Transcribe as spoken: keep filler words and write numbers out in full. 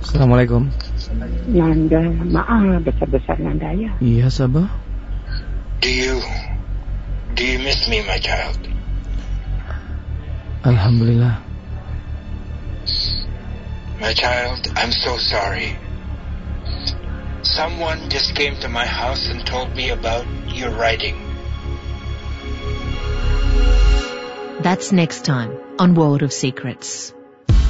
Assalamualaikum. Nanda, maaf besar-besar Nanda ya. Iya, Sabah. Do you Do you miss me, my child? Alhamdulillah. My child, I'm so sorry. Someone just came to my house and told me about your writing. That's next time on World of Secrets.